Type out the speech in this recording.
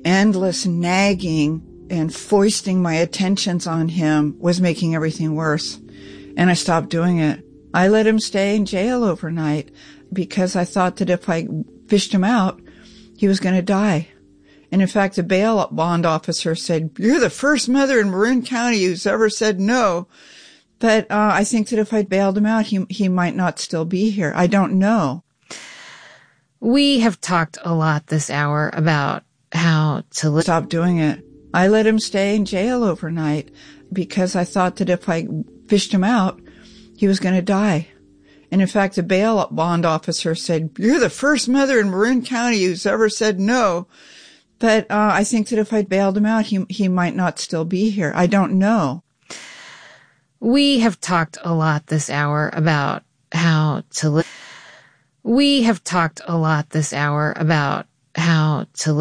endless nagging and foisting my attentions on him was making everything worse. And I stopped doing it. I let him stay in jail overnight because I thought that if I fished him out, he was going to die. And in fact, the bail bond officer said, "You're the first mother in Marin County who's ever said no." But I think that if I'd bailed him out, he might not still be here. I don't know. We have talked a lot this hour about how to live. Stop doing it. I let him stay in jail overnight because I thought that if I fished him out, he was going to die. And in fact, the bail bond officer said, "You're the first mother in Marin County who's ever said no." But I think that if I'd bailed him out, he might not still be here. I don't know. We have talked a lot this hour about how to live. We have talked a lot this hour about how to live.